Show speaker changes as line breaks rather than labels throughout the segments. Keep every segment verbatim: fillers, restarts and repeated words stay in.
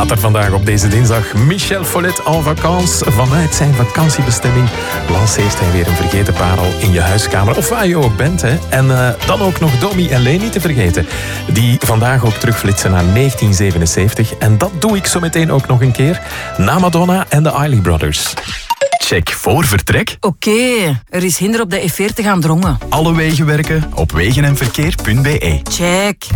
Later vandaag op deze dinsdag Michel Follet en vacances. Vanuit zijn vakantiebestemming lanceert hij weer een vergeten parel in je huiskamer. Of waar je ook bent. Hè. En uh, dan ook nog Domi en Leen niet te vergeten. Die vandaag ook terugflitsen naar negentien zevenenzeventig. En dat doe ik zo meteen ook nog een keer. Na Madonna en de Isley Brothers.
Check voor vertrek.
Oké, okay, er is hinder op de F veertig aan Drongen.
Alle wegen werken op wegenenverkeer punt b e.
Check.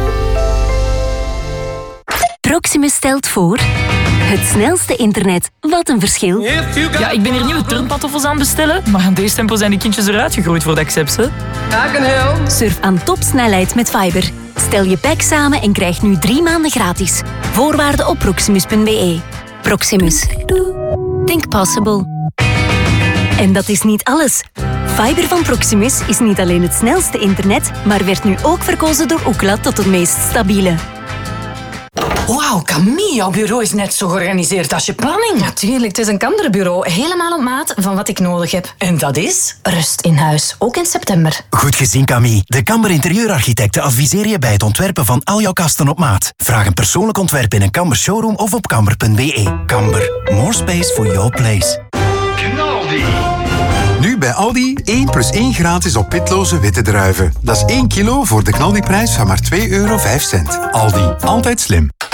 Proximus stelt voor... Het snelste internet. Wat een verschil.
Ja, ik ben hier nieuwe turnpantoffels aan het bestellen, maar aan deze tempo zijn die kindjes eruit gegroeid voor de accepts, hè?
Surf aan topsnelheid met Fiber. Stel je pack samen en krijg nu drie maanden gratis. Voorwaarden op proximus punt b e. Proximus. Think possible. En dat is niet alles. Fiber van Proximus is niet alleen het snelste internet, maar werd nu ook verkozen door Ookla tot het meest stabiele.
Wauw, Camille, jouw bureau is net zo georganiseerd als je planning.
Natuurlijk, het is een Kamberbureau. Helemaal op maat van wat ik nodig heb.
En dat is?
Rust in huis, ook in september.
Goed gezien, Camille. De Kamber interieurarchitecten adviseren je bij het ontwerpen van al jouw kasten op maat. Vraag een persoonlijk ontwerp in een Kamber showroom of op kamber punt b e. Kamber, more space for your place.
Knaldi. Nu bij Aldi één plus één gratis op pitloze witte druiven. Dat is één kilo voor de knaldiprijs van maar twee euro vijf cent. Aldi, altijd slim.